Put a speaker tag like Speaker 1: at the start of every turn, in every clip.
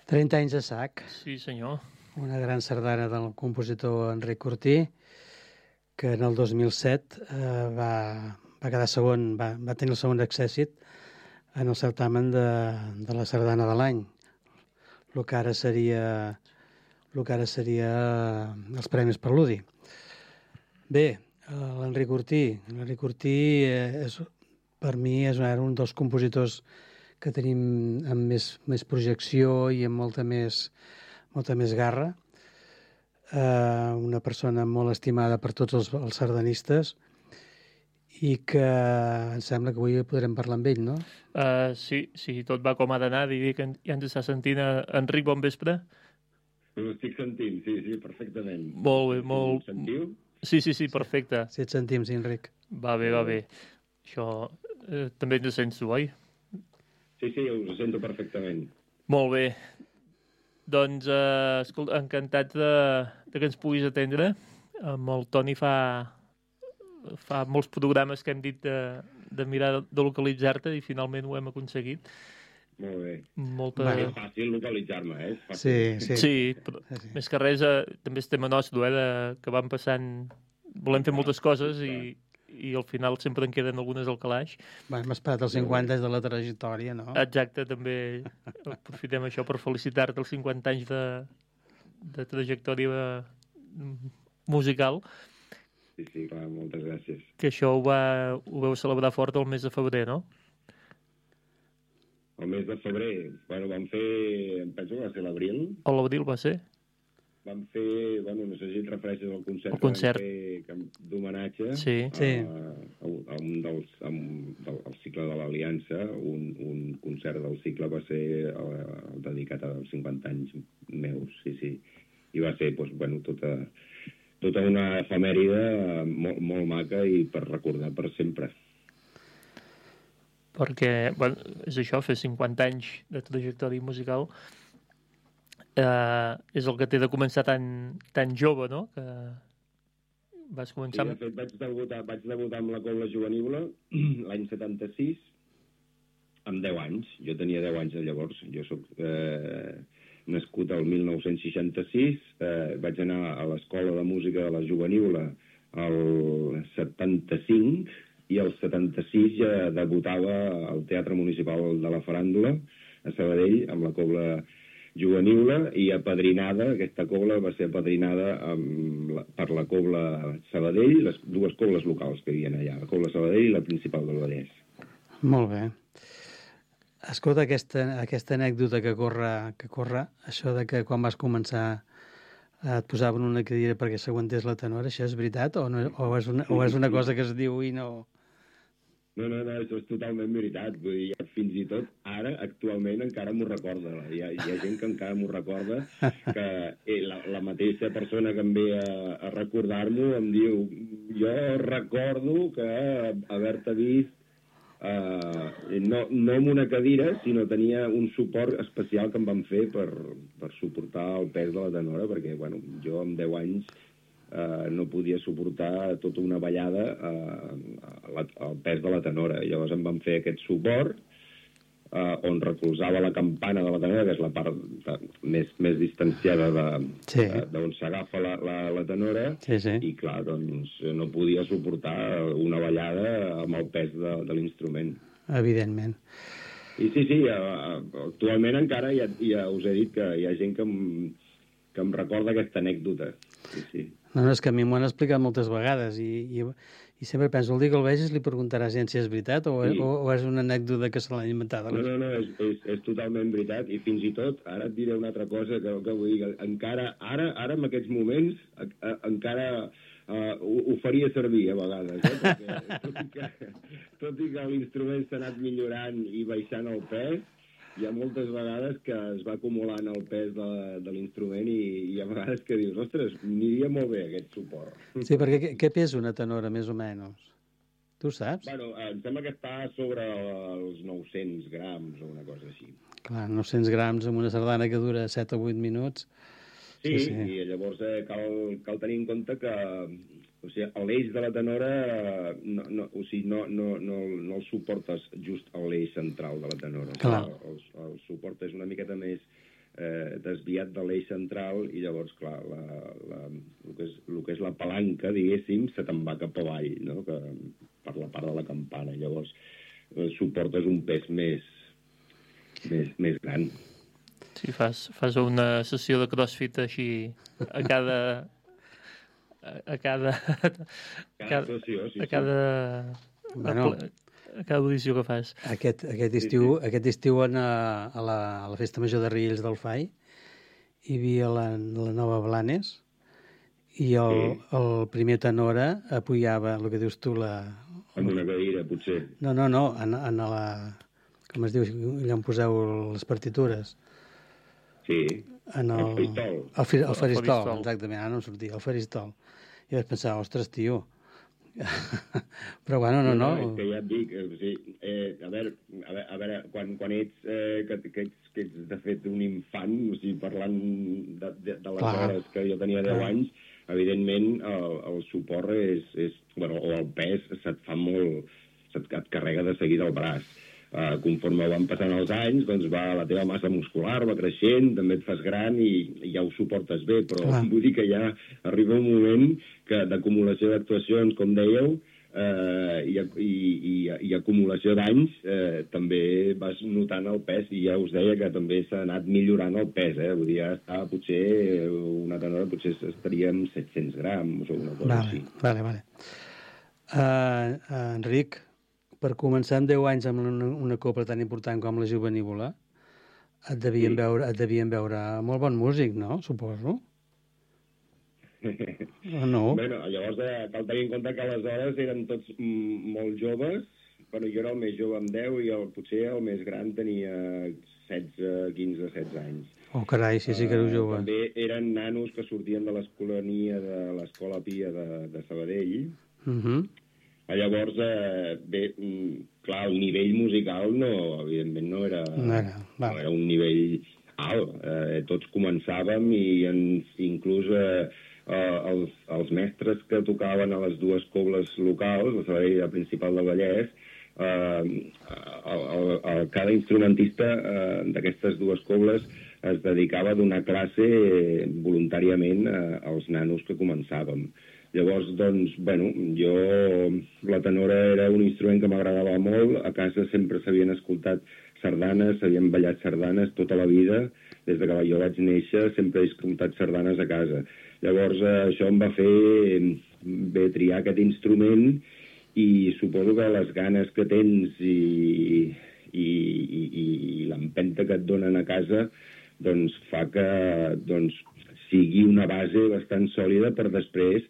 Speaker 1: 30 anys de sac.
Speaker 2: Sí, senyor.
Speaker 1: Una gran sardana del compositor Enric Cortí, que en el 2007 va quedar segon, va tenir el segon accèssit en el certamen de la sardana de l'any, el que ara seria els Premis Preludi. Bé, l'Enric Cortí per mi és un dels compositors que tenim amb més projecció i amb molta més garra. Una persona molt estimada per tots els sardanistes i que em sembla que avui podrem parlar amb ell, no?
Speaker 2: Sí, tot va com ha d'anar. Digui que ja ens està sentint. Enric, bon vespre.
Speaker 3: Ho estic sentint, sí, perfectament.
Speaker 2: Molt bé, molt...
Speaker 3: Sentiu?
Speaker 2: Sí, perfecte.
Speaker 1: Sí, et sentim, sí, Enric.
Speaker 2: Va bé. Això també ens sents tu, oi?
Speaker 3: Sí, us sento perfectament.
Speaker 2: Molt bé. Doncs, escolta, encantats de que ens puguis atendre. Amb el Toni fa molts programes que hem dit de mirar de localitzar-te i finalment ho hem aconseguit.
Speaker 3: Molt bé.
Speaker 2: És
Speaker 3: fàcil localitzar-me,
Speaker 2: Sí, però més que res també és tema nostre, que van passant... Volem fer moltes coses i al final sempre en queden algunes al calaix.
Speaker 1: Hem esperat els 50 anys de la trajectòria, no?
Speaker 2: Exacte, també aprofitem això per felicitar-te els 50 anys de trajectòria musical.
Speaker 3: Sí, clar, moltes gràcies.
Speaker 2: Que això ho vau celebrar fort el mes de febrer, no?
Speaker 3: El mes de febrer, vam fer, em penso que va ser l'abril.
Speaker 2: O l'abril va ser?
Speaker 3: Vam fer, no sé si et refereixes al concert.
Speaker 2: El concert.
Speaker 3: Que vam fer d'homenatge a un del cicle de l'Aliança. Un concert del cicle va ser dedicat als 50 anys meus, sí. I va ser, tota una efemèride molt maca i per recordar per sempre.
Speaker 2: Perquè, és això, fer 50 anys de trajectòria musical és el que té de començar tan jove, no? Que vas començar...
Speaker 3: Sí, de fet, vaig debutar amb la Cobla Juganívola l'any 76, amb 10 anys. Jo tenia 10 anys llavors. Jo soc nascut el 1966, vaig anar a l'Escola de Música de la Juganívola el 75, i el 76 ja debutava al Teatre Municipal de la Faràndula, a Sabadell, amb la Cobla Juganívola, i aquesta cobla va ser apadrinada per la Cobla Sabadell, les dues cobles locals que hi havia allà, la Cobla Sabadell i la Principal del Vallès.
Speaker 1: Molt bé. Escolta, aquesta anècdota que corre, això de que quan vas començar et posaven una cadira perquè s'aguantés la tenora, això és veritat o és una cosa que es diu i no...
Speaker 3: No, això és totalment veritat. Vull dir, fins i tot ara, actualment, encara m'ho recorda. Hi ha gent que encara m'ho recorda, que la mateixa persona que em ve a recordar-m'ho em diu jo recordo que haver-te vist no amb una cadira, sinó tenia un suport especial que em van fer per suportar el pes de la tenora, perquè jo amb 10 anys no podia suportar tota una ballada al pes de la tenora. Llavors em van fer aquest suport on recolzava la campana de la tenora, que és la part més distanciada d'on s'agafa la tenora, i clar, doncs no podia suportar una ballada amb el pes de l'instrument.
Speaker 1: Evidentment.
Speaker 3: I sí, actualment encara ja us he dit que hi ha gent que em recorda aquesta anècdota. Sí.
Speaker 1: No, és que a mi m'ho han explicat moltes vegades i sempre penso, el dia que el vegis li preguntaràs si és veritat o és una anècdota que se l'han inventat.
Speaker 3: No, és totalment veritat, i fins i tot, ara et diré una altra cosa que vull dir, encara, ara en aquests moments, encara ho faria servir a vegades, perquè tot i que l'instrument s'ha anat millorant i baixant el pes, hi ha moltes vegades que es va acumulant el pes de l'instrument i hi ha vegades que dius, ostres, aniria molt bé aquest suport.
Speaker 1: Sí, perquè què pesa una tenora, més o menys? Tu saps?
Speaker 3: Em sembla que està sobre els 900 grams o una cosa així.
Speaker 1: Clar, 900 grams amb una sardana que dura 7 o 8 minuts.
Speaker 3: Sí. I llavors cal tenir en compte que l'eix de la tenora no el suportes just a l'eix central de la tenora. El suport és una miqueta més desviat de l'eix central i llavors, clar, el que és la palanca, diguéssim, se te'n va cap avall, no? Que, per la part de la campana. Llavors, suportes un pes més gran.
Speaker 2: Sí, fas una sessió de crossfit així a cada
Speaker 3: sessió, sí.
Speaker 2: A cada audició que fas.
Speaker 1: Aquest estiu a la Festa Major de Riells del Fai hi havia la Nova Blanes i el primer tenora apujava, el que dius tu,
Speaker 3: amb una cadira, potser.
Speaker 1: No, en la... Com es diu, allà on poseu les partitures.
Speaker 3: Sí, el faristol.
Speaker 1: El faristol, exactament, ara no em sortia, el faristol. I vaig pensar, ostres, tio... Però bueno, no.
Speaker 3: És que ja et dic, a veure, quan ets que ets de fet un infant, o sigui, parlant de les hores que jo tenia 10 anys, evidentment el suport o el pes se't fa molt, et carrega de seguida el braç. Conforme van passant els anys, doncs la teva massa muscular va creixent, també et fas gran i ja ho suportes bé, però vull dir que ja arriba un moment que d'acumulació d'actuacions, com dèieu, i acumulació d'anys, també vas notant el pes, i ja us deia que també s'ha anat millorant el pes, vull dir, ja potser una tenora potser estaria amb 700 grams o una cosa així.
Speaker 1: Vale. Enric, per començar amb 10 anys amb una copla tan important com la Jovenívola, et devien veure molt bon músic, no? Suposo. O no?
Speaker 3: Bueno, llavors cal tenir en compte que aleshores eren tots molt joves. Bueno, jo era el més jove amb 10 i potser el més gran tenia 15-16 anys.
Speaker 1: Oh, carai, sí que éreu joves.
Speaker 3: També eren nanos que sortien de l'escolania de l'Escola Pia de Sabadell. Llavors, clar, el nivell musical evidentment no era un nivell alt. Tots començàvem i inclús els mestres que tocaven a les dues cobles locals, la Sabadell Principal del Vallès, cada instrumentista d'aquestes dues cobles es dedicava a donar classe voluntàriament als nanos que començàvem. Llavors, doncs, la tenora era un instrument que m'agradava molt. A casa sempre s'havien escoltat sardanes, s'havien ballat sardanes tota la vida. Des que jo vaig néixer sempre he escoltat sardanes a casa. Llavors, això em va fer triar aquest instrument i suposo que les ganes que tens i l'empenta que et donen a casa doncs fa que sigui una base bastant sòlida per després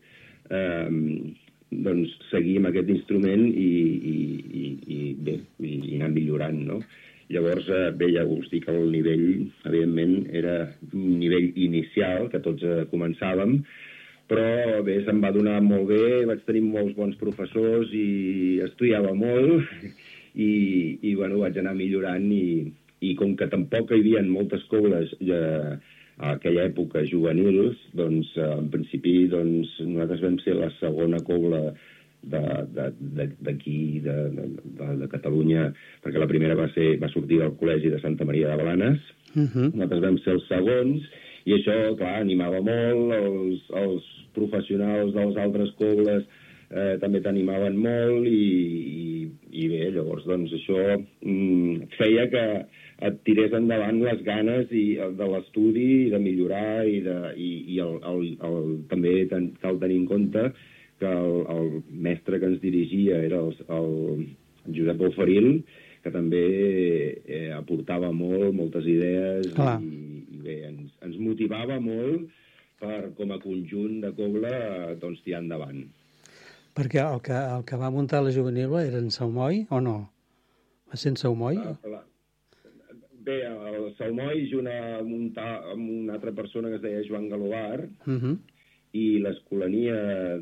Speaker 3: seguir amb aquest instrument i anar millorant, no? Llavors, ja us dic que el nivell, evidentment, era un nivell inicial, que tots començàvem, però bé, se'm va donar molt bé, vaig tenir molts bons professors i estudiava molt i vaig anar millorant i com que tampoc hi havia moltes cobles a aquella època juvenils, doncs, en principi, nosaltres vam ser la segona cobla d'aquí, de Catalunya, perquè la primera va sortir del Col·legi de Santa Maria de Blanes. Nosaltres vam ser els segons, i això, clar, animava molt, els professionals de les altres cobles també t'animaven molt, i bé, llavors, doncs, això feia que et tirés endavant les ganes de l'estudi i de millorar i també cal tenir en compte que el mestre que ens dirigia era el Josep Bofaril, que també aportava moltes idees i bé, ens motivava molt com a conjunt de cobla tirar endavant.
Speaker 1: Perquè el que va muntar la Jovenívola era en Salmoi o no? Va ser en Salmoi?
Speaker 3: Bé, el Salmoi junt amb una altra persona que es deia Joan Galobar i l'Escolania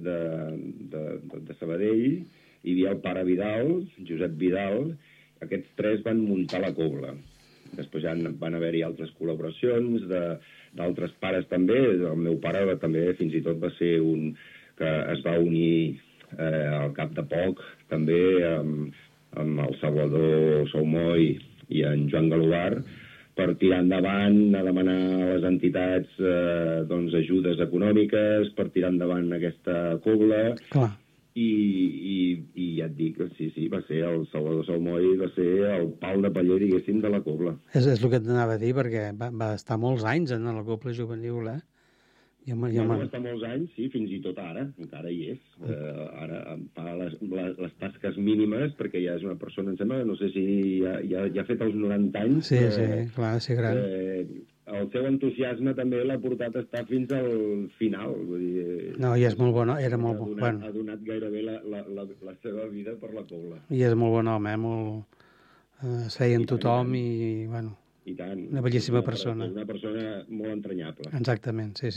Speaker 3: de Sabadell, hi havia el pare Vidal, Josep Vidal, aquests tres van muntar la cobla. Després ja van haver-hi altres col·laboracions d'altres pares també. El meu pare també fins i tot va ser un que es va unir al cap de poc també amb el Salvador Salmoi i en Joan Galobar per tirar endavant, a demanar a les entitats doncs, ajudes econòmiques per tirar endavant aquesta cobla.
Speaker 1: Clar.
Speaker 3: I ja et dic, sí, va ser el Salvador Salmoy, va ser el pal de paller, diguéssim, de la cobla.
Speaker 1: És el que t'anava a dir, perquè va estar molts anys en la cobla juvenil, eh?
Speaker 3: Va estar molts anys, sí, fins i tot ara, encara hi és. Ara fa les tasques mínimes, perquè ja és una persona, em sembla, no sé si ja ha fet els 90 anys.
Speaker 1: Sí, clar, sí, gran.
Speaker 3: El seu entusiasme també l'ha portat a estar fins al final. Vull dir,
Speaker 1: no, i és molt bon, era molt bon.
Speaker 3: Ha donat gairebé la seva vida per la cobla.
Speaker 1: I és molt bon home, molt... es feia amb tothom i, bueno...
Speaker 3: I tant.
Speaker 1: Una bellíssima persona.
Speaker 3: Una persona molt entranyable.
Speaker 1: Exactament, sí.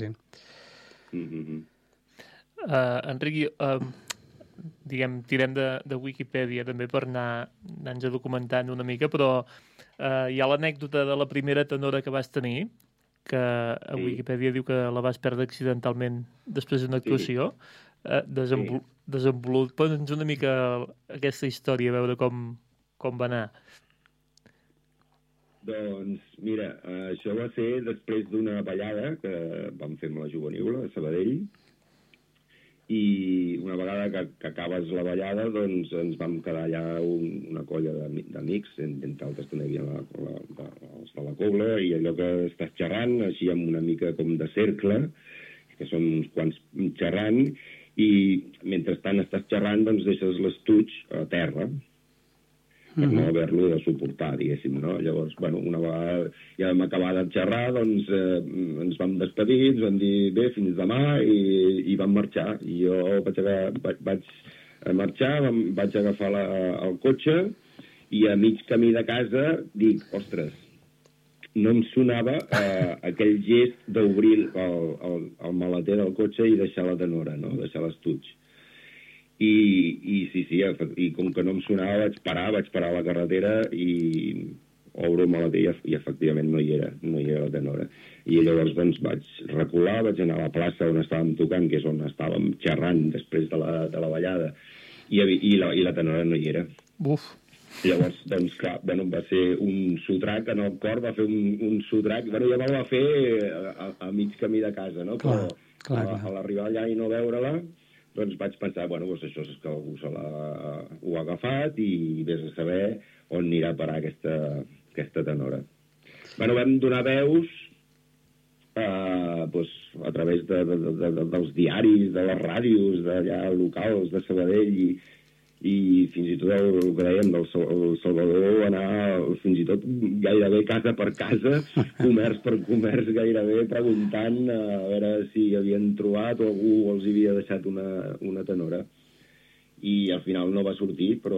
Speaker 2: Enric, diguem, tirem de Wikipedia també per anar-nos documentant una mica, però hi ha l'anècdota de la primera tenora que vas tenir, que a Wikipedia diu que la vas perdre accidentalment després d'una actuació. Desenvolupa'ns una mica aquesta història, a veure com va anar.
Speaker 3: Doncs, mira, això va ser després d'una ballada que vam fer amb la Juvenil a Sabadell, i una vegada que acabes la ballada, doncs ens vam quedar allà una colla d'amics, entre altres també hi havia els de la cobla, i allò que estàs xerrant, així amb una mica com de cercle, que són uns quants xerrant, i mentrestant estàs xerrant, doncs deixes l'estuig a terra, per no haver-lo de suportar, diguéssim, no? Llavors, bueno, una vegada ja vam acabar de xerrar, doncs ens vam despedir, ens vam dir, bé, fins demà, i vam marxar. I jo vaig marxar, vaig agafar el cotxe, i a mig camí de casa dic, ostres, no em sonava aquell gest d'obrir el maleter del cotxe i deixar la tenora, no? Deixar l'estuig. I sí, i com que no em sonava vaig parar a la carretera i obro el maleter i efectivament no hi era la tenora. I llavors doncs vaig recular, vaig anar a la plaça on estàvem tocant, que és on estàvem xerrant després de la ballada, i la tenora no hi era.
Speaker 2: Buf!
Speaker 3: Llavors, doncs clar, bueno, va ser un sotrac en el cor, va fer un sotrac, bueno, ja me'l va fer a mig camí de casa, no? Però a l'arribar allà i no veure-la, doncs vaig pensar, bueno, doncs això és que algú ho ha agafat i vés a saber on anirà a parar aquesta tenora. Bueno, vam donar veus a través dels diaris, de les ràdios d'allà locals de Sabadell i fins i tot el que dèiem del Salvador anar fins i tot gairebé casa per casa, comerç per comerç, gairebé preguntant a veure si havien trobat o algú els havia deixat una tenora. I al final no va sortir, però...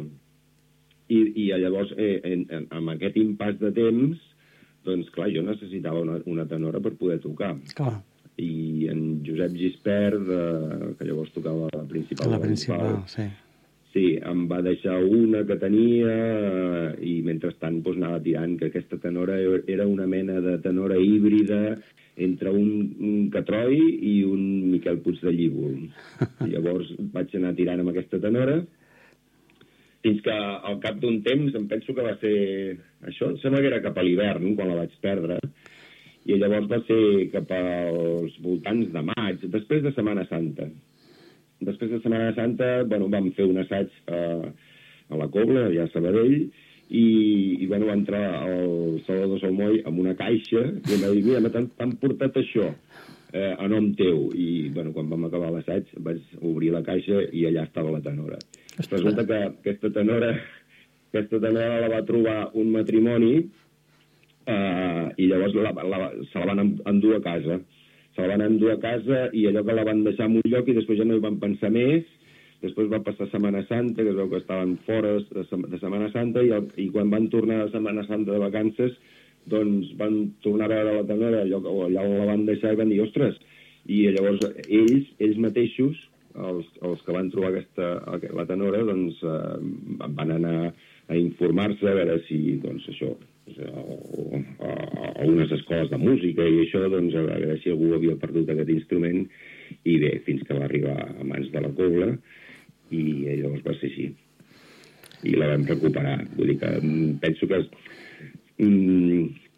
Speaker 3: I llavors, amb aquest impàs de temps, doncs clar, jo necessitava una tenora per poder tocar.
Speaker 1: Clar.
Speaker 3: I en Josep Gispert, que llavors tocava la principal.
Speaker 1: La principal, sí.
Speaker 3: Sí, em va deixar una que tenia i mentrestant doncs, anava tirant, que aquesta tenora era una mena de tenora híbrida entre un Catroi i un Miquel Puig de Llívol. Llavors vaig anar tirant amb aquesta tenora fins que al cap d'un temps em penso que va ser això, em sembla que era cap a l'hivern quan la vaig perdre, i llavors va ser cap als voltants de maig, després de Setmana Santa. Després de Setmana Santa, bueno, vam fer un assaig a la Cobla, allà a Sabadell, i bueno, va entrar el Salvador Salmoy amb una caixa i em va dir, mira, t'han portat això a nom teu. I bueno, quan vam acabar l'assaig vaig obrir la caixa i allà estava la tenora. Resulta que aquesta tenora la va trobar un matrimoni i llavors se la van endur a casa. Se la van endur a casa i allò que la van deixar en un lloc i després ja no hi van pensar més. Després va passar Setmana Santa, que es veu que estaven fora de Setmana Santa, i quan van tornar a Setmana Santa de vacances, doncs van tornar a veure la tenora allà on la van deixar i van dir, ostres, i llavors ells mateixos, els que van trobar la tenora, doncs van anar a informar-se a veure si, doncs això, a unes escoles de música i això, doncs a veure si algú havia perdut aquest instrument, i bé, fins que va arribar a mans de la Cobla, i llavors va ser així. I la vam recuperar. Vull dir que penso que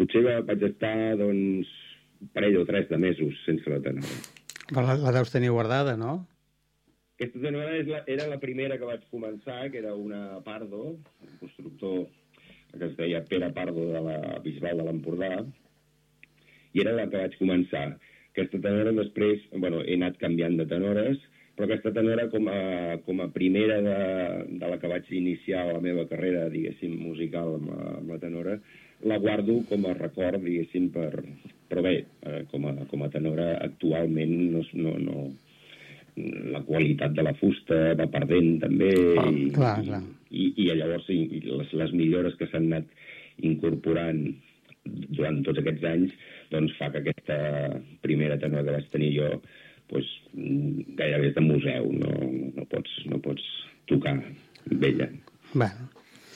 Speaker 3: potser vaig estar, doncs, un parell o 3 de mesos sense la tenora.
Speaker 1: Però la deus tenir guardada, no?
Speaker 3: Aquesta tenora era la primera que vaig començar, que era una Pardo, un constructor que es deia Pere Pardo de la Bisbal de l'Empordà, i era la que vaig començar. Aquesta tenora després, bueno, he anat canviant de tenores, però aquesta tenora com a primera de la que vaig iniciar la meva carrera, diguéssim, musical amb la tenora, la guardo com a record, diguéssim, però bé, com a tenora actualment no, la qualitat de la fusta va perdent també,
Speaker 1: clar.
Speaker 3: I llavors les millores que s'han anat incorporant durant tots aquests anys doncs fa que aquesta primera tenora que vaig tenir jo doncs, gairebé és de museu, no pots tocar amb ella.
Speaker 1: Bueno.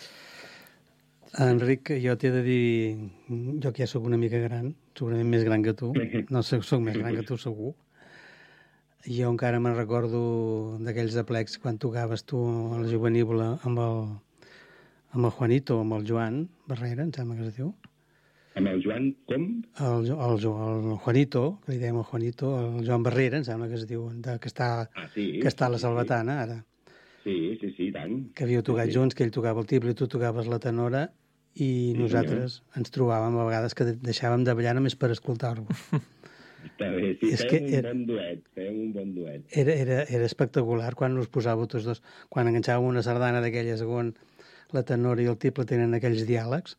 Speaker 1: Enric, jo t'he de dir, jo que ja sóc una mica gran, segurament més gran que tu, no soc més gran que tu segur. Jo encara me'n recordo d'aquells aplecs quan tocaves tu a la Juvenívola amb el Juanito, amb el Joan Barrera, em sembla que es diu.
Speaker 3: Amb el Joan, com?
Speaker 1: El Juanito, que li dèiem el Juanito, el Joan Barrera, em sembla que es diu, que està a la Salvatana, ara.
Speaker 3: Sí, tant.
Speaker 1: Que havíeu tocat junts, que ell tocava el tible i tu tocaves la tenora, i nosaltres ens trobàvem a vegades que deixàvem de ballar només per escoltar-vos.
Speaker 3: Està bé, sí, fèiem un bon duet.
Speaker 1: Era espectacular quan us posàveu tots dos, quan enganxàvem una sardana d'aquelles on la tenora i el tiple tenen aquells diàlegs,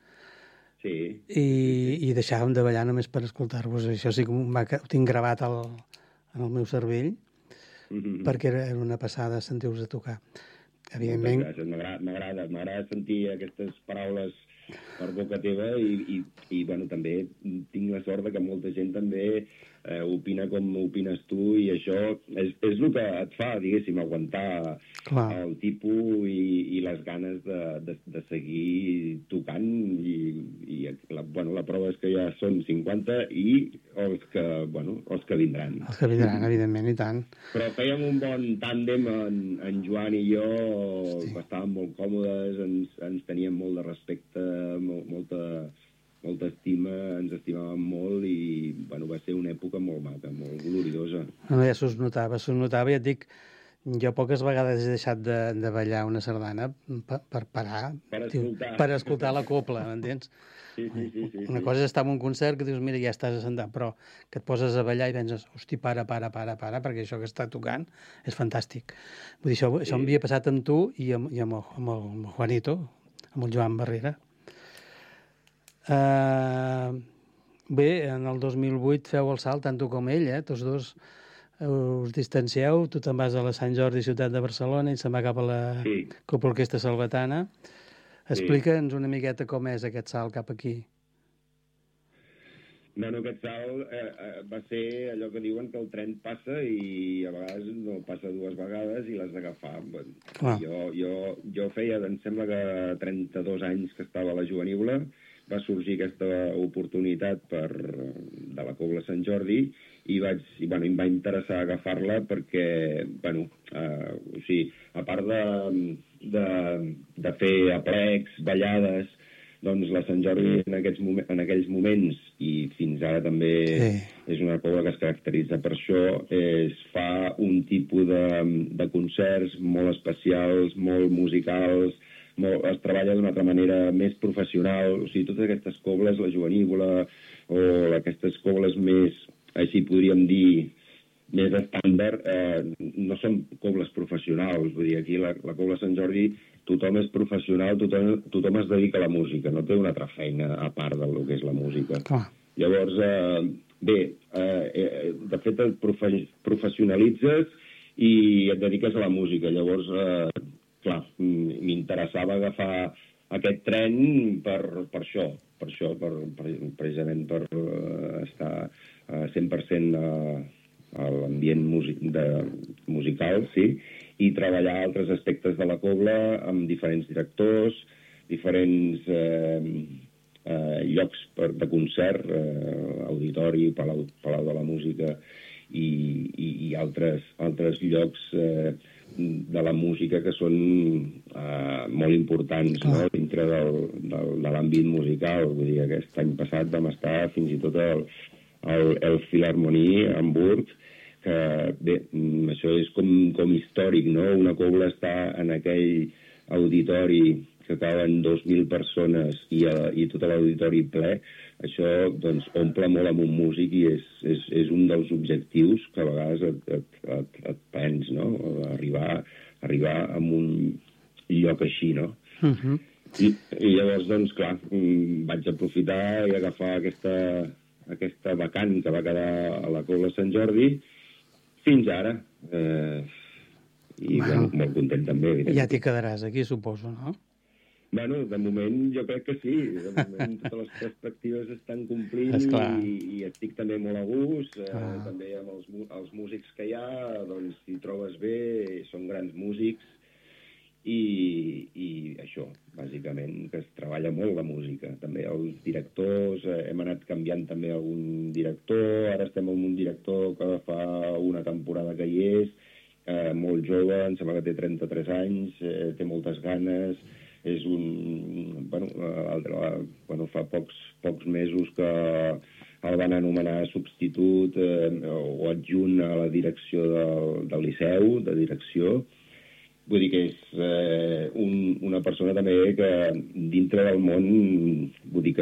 Speaker 1: i deixàvem de ballar només per escoltar-vos. Això sí que ho tinc gravat en el meu cervell, perquè era una passada sentir-vos a tocar. Evidentment...
Speaker 3: M'agrada sentir aquestes paraules per boca teva i bueno, també tinc la sort que molta gent també opina com opines tu, i això és el que et fa, diguéssim, aguantar el tipus i les ganes de seguir tocant, i la prova és que ja són 50 i els que vindran.
Speaker 1: Els que vindran, evidentment, i tant.
Speaker 3: Però fèiem un bon tàndem, en Joan i jo, estàvem molt còmodes, ens teníem molt de respecte, molta estima, ens estimàvem molt, i va ser una època molt maca, molt gloriosa.
Speaker 1: No, ja s'us notava, ja et dic, jo poques vegades he deixat de ballar una sardana per parar, per escoltar la copla, m'entens?
Speaker 3: Sí.
Speaker 1: Una cosa és estar en un concert que dius, mira, ja estàs assentat, però que et poses a ballar i penses, hosti, para, perquè això que està tocant és fantàstic. Vull dir, això em havia passat amb tu i amb el Juanito, amb el Joan Barrera. Bé, en el 2008 feu el salt, tant tu com ell, tots dos us distancieu, tu te'n vas a la Sant Jordi, ciutat de Barcelona, i se'n va cap a la Copla Orquestra Salvatana. Explica'ns una miqueta com és aquest salt cap aquí.
Speaker 3: Bueno, aquest salt va ser allò que diuen que el tren passa i a vegades no passa 2 vegades i l'has d'agafar. Jo feia, em sembla que 32 anys que estava a la Juvenívola, va sorgir aquesta oportunitat de la Cobla Sant Jordi i em va interessar agafar-la perquè, a part de fer aplecs, ballades, doncs la Sant Jordi en aquells moments, i fins ara també és una cobla que es caracteritza per això, es fa un tipus de concerts molt especials, molt musicals, es treballa d'una altra manera més professional. O sigui, totes aquestes cobles, la Juvenívola o aquestes cobles més, així podríem dir, més estàndard, no són cobles professionals. Vull dir, aquí la Cobla Sant Jordi tothom és professional, tothom es dedica a la música, no té una altra feina a part del que és la música. Llavors, de fet et professionalitzes i et dediques a la música. Llavors, clar, m'interessava agafar aquest tren per això, precisament per estar 100% a l'ambient musical, sí, i treballar altres aspectes de la cobla amb diferents directors, diferents llocs de concert, auditori, Palau de la Música, i altres llocs de la música que són molt importants, no? Dintre de l'àmbit musical. Vull dir, aquest any passat vam estar fins i tot el Filharmonie a Hamburg, que bé, això és com històric, no? Una cobla està en aquell auditori que caben 2.000 persones i tot l'auditori ple. Això doncs, omple molt amb un músic i és un dels objectius que a vegades et prens, no? Arribar a un lloc així, no? I llavors, doncs, clar, vaig aprofitar i agafar aquesta vacant que va quedar a la Cobla Sant Jordi fins ara. I molt content també, evidentment.
Speaker 1: Ja t'hi quedaràs aquí, suposo, no?
Speaker 3: Bueno, de moment jo crec que sí. De moment totes les perspectives estan complint i estic també molt a gust. També amb els músics que hi ha, doncs t'hi trobes bé, són grans músics i això, bàsicament, que es treballa molt la música. També els directors, hem anat canviant també algun director, ara estem amb un director que fa una temporada que hi és, molt jove, em sembla que té 33 anys, té moltes ganes, és un... fa pocs mesos que el van anomenar substitut o adjunt a la direcció del Liceu, de direcció. Vull dir que és una persona també que dintre del món, vull dir que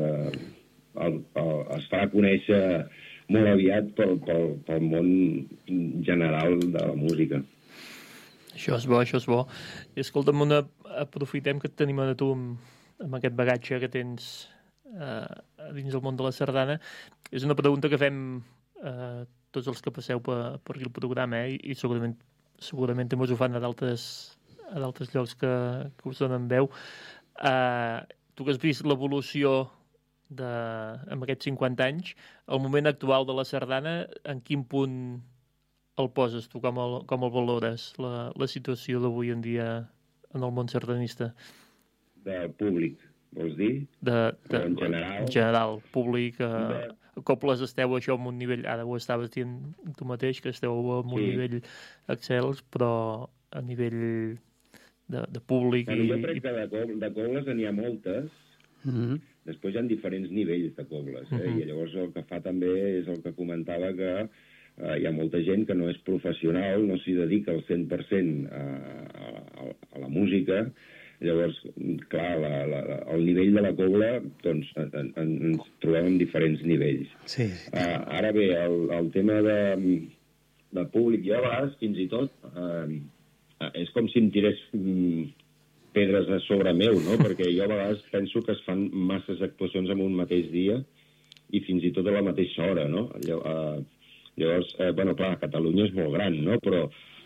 Speaker 3: es farà conèixer molt aviat pel món general de la música.
Speaker 2: Això és bo, això és bo. I escolta'm, aprofitem que et tenim a tu amb aquest bagatge que tens dins del món de la sardana. És una pregunta que fem tots els que passeu per aquí el programa, i segurament també us ho fan a d'altres llocs que us donen veu. Tu que has vist l'evolució amb aquests 50 anys, el moment actual de la sardana, en quin punt el poses tu? Com el valores, la situació d'avui en dia en el món sardanista?
Speaker 3: Del públic, vols dir? En general?
Speaker 2: En general, públic. Cobles esteu això en un nivell, ara ho estaves dient tu mateix, que esteu en un nivell excels, però a nivell de públic...
Speaker 3: Jo crec que de cobles n'hi ha moltes. Després hi ha diferents nivells de cobles, i llavors el que fa també és el que comentava, que hi ha molta gent que no és professional, no s'hi dedica al 100% a la música. Llavors, clar, el nivell de la cobla, doncs, ens trobem en diferents nivells.
Speaker 1: Sí.
Speaker 3: Ara bé, el tema de públic, jo a vegades, fins i tot, és com si em tirés pedres a sobre meu, no? Perquè jo a vegades penso que es fan masses actuacions en un mateix dia i fins i tot a la mateixa hora, no? Llavors, clar, Catalunya és molt gran, no? Però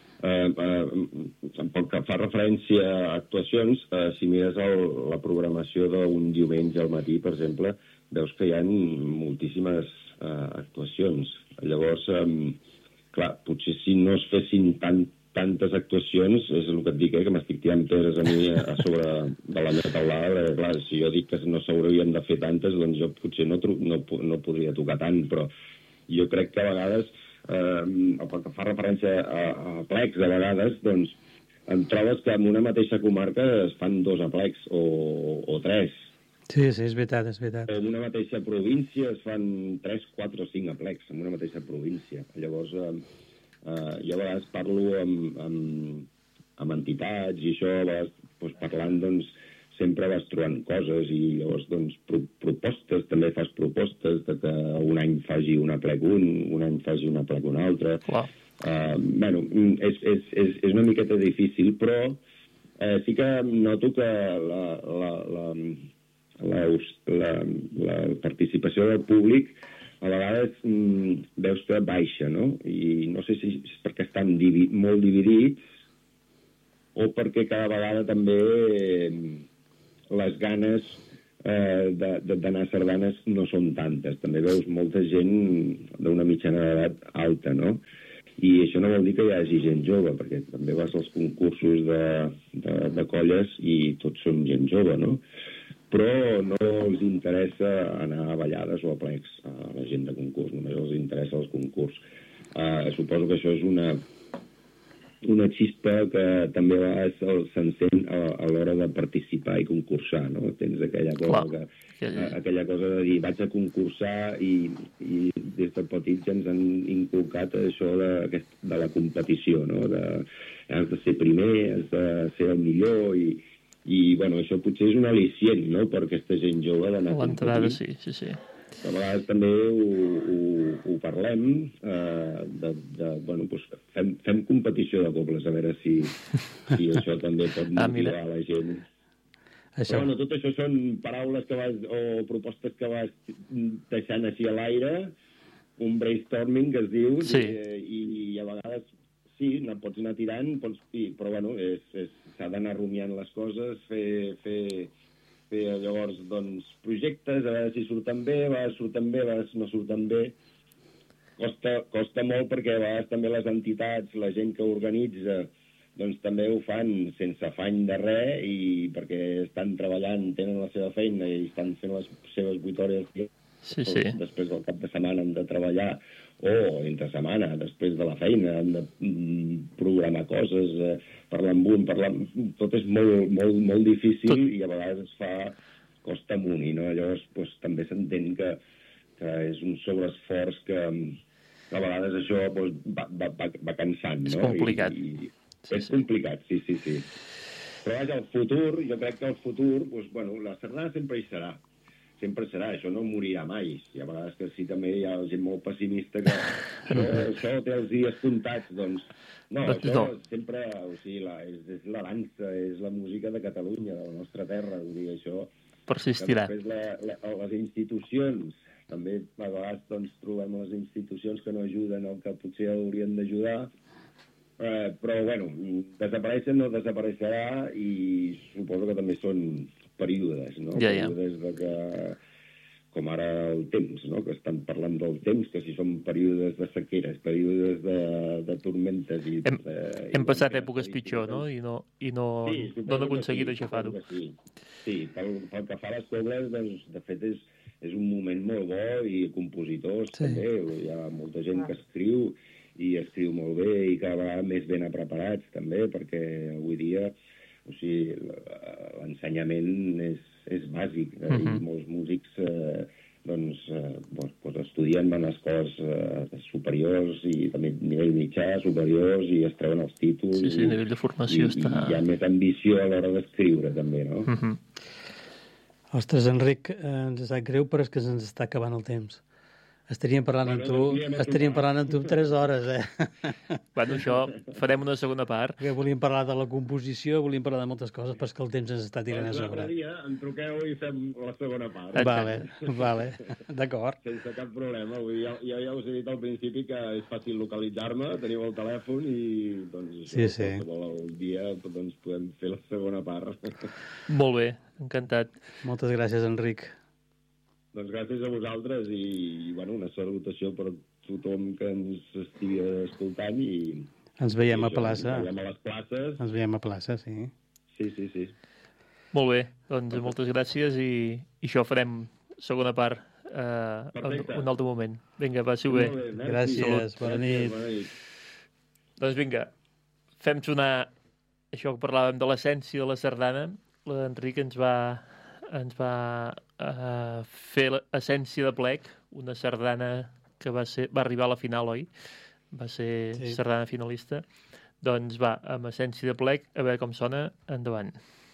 Speaker 3: pel que fa referència a actuacions, si mires la programació d'un diumenge al matí, per exemple, veus que hi ha moltíssimes actuacions. Llavors, clar, potser si no es fessin tantes actuacions, és el que et dic, que m'estic tirant pedres a mi a sobre de la meva taulada, perquè, clar, si jo dic que no s'haurien de fer tantes, doncs jo potser no podria tocar tant, però jo crec que a vegades, pel que fa referència a plecs, a vegades, doncs, em trobes que en una mateixa comarca es fan 2 aplecs o 3.
Speaker 1: Sí, és veritat, és veritat.
Speaker 3: En una mateixa província es fan 3, 4 o 5 aplecs, en una mateixa província. Llavors, jo a vegades parlo amb entitats i això, a vegades doncs, parlant, doncs, sempre vas trobant coses i llavors, doncs, propostes, també fas propostes de que un any faci un aplec un any faci un aplec un altre. És una miqueta difícil, però sí que noto que la participació del públic a vegades veus que baixa, no? I no sé si és perquè estan molt dividits o perquè cada vegada també les ganes d'anar a sardanes no són tantes. També veus molta gent d'una mitjana d'edat alta, no? I això no vol dir que hi hagi gent jove, perquè també vas als concursos de colles i tots són gent jove, no? Però no els interessa anar a ballades o a plecs a la gent de concurs, només els interessa el concurs. Suposo que això és una xispa que també s'encén a l'hora de participar i concursar, no? Tens aquella cosa, aquella cosa de dir vaig a concursar i des de petits ens han inculcat això de la competició, no? Has de ser primer, has de ser el millor i bueno, això potser és un al·licient, no?, per aquesta gent jove d'anar a competir.
Speaker 2: L'entrada, sí.
Speaker 3: A vegades també ho parlem, bueno, doncs fem competició de cobles, a veure si això també pot motivar la gent. Però, bueno, tot això són paraules o propostes que vas deixant així a l'aire, un brainstorming que es diu, i a vegades sí, pots anar tirant, però bueno, s'ha d'anar rumiant les coses, fer llavors, doncs, projectes, a veure si surten bé, a vegades surten bé, a vegades no surten bé. Costa molt perquè a vegades també les entitats, la gent que organitza, doncs també ho fan sense afany de res i perquè estan treballant, tenen la seva feina i estan fent les seves 8 hores després del cap de setmana han de treballar, o entre setmana, després de la feina, han de programar coses, parlar amb un, tot és molt, molt, molt difícil i a vegades costa amunt, i no? Llavors doncs, també s'entén que és un sobreesforç que a vegades això doncs, va cansant, no?
Speaker 2: És complicat.
Speaker 3: És complicat, sí. Però vaja, el futur, jo crec que el futur, doncs, bueno, la sardana sempre hi serà. Sempre serà, això no morirà mai. I a vegades que sí, també hi ha gent molt pessimista que això té els dies comptats, doncs... No, això sempre, o sigui, és la dansa, és la música de Catalunya, de la nostra terra, vull dir, això...
Speaker 2: Persistirà.
Speaker 3: Després les institucions, també a vegades doncs, trobem les institucions que no ajuden el que potser haurien d'ajudar, però, bueno, desapareixen, no desapareixerà, i suposo que també són períodes, no? Períodes de que, com ara el temps, no? Que estan parlant del temps, que si són períodes de sequeres, períodes de tormentes...
Speaker 2: Hem passat èpoques pitjor, no? I no han aconseguit aixafar-ho.
Speaker 3: Sí, pel que fa a les cobles, doncs, de fet, és un moment molt bo, i compositors també, hi ha molta gent que escriu, i escriu molt bé, i cada vegada més ben preparats també, perquè avui dia, o sigui, l'ensenyament és bàsic, i molts músics doncs estudien en escoles superiors i també a nivell mitjà, superiors, i es treuen els títols.
Speaker 2: Sí, a nivell de formació està...
Speaker 3: I hi ha més ambició a l'hora d'escriure, també, no?
Speaker 1: Ostres, Enric, ens sap greu, però és que se'ns està acabant el temps. Estaríem parlant amb tu 3 hores,
Speaker 2: Bueno, això farem una segona part.
Speaker 1: Perquè volíem parlar de la composició, volíem parlar de moltes coses, però és que el temps ens està tirant a sobre.
Speaker 3: L'altre dia em truqueu i fem la segona part.
Speaker 1: Vale, d'acord.
Speaker 3: Sense cap problema. Jo ja us he dit al principi que és fàcil localitzar-me, teniu el telèfon i doncs qualsevol dia doncs, podem fer la segona part.
Speaker 2: Molt bé, encantat.
Speaker 1: Moltes gràcies, Enric.
Speaker 3: Doncs gràcies a vosaltres i bueno, una salutació per tothom que ens estigui escoltant i...
Speaker 1: Ens veiem a plaça.
Speaker 3: Ens veiem a les places.
Speaker 1: Ens veiem a plaça, sí.
Speaker 3: Sí.
Speaker 2: Molt bé, doncs moltes gràcies i això farem segona part en un altre moment. Vinga, passi-ho bé.
Speaker 1: Gràcies, bona nit.
Speaker 2: Doncs vinga, fem sonar això que parlàvem de l'essència de la sardana. L'Enric ens va fer l'essència de plec, una sardana que va arribar a la final, oi? Va ser sardana finalista. Doncs va, amb essència de plec, a veure com sona, endavant.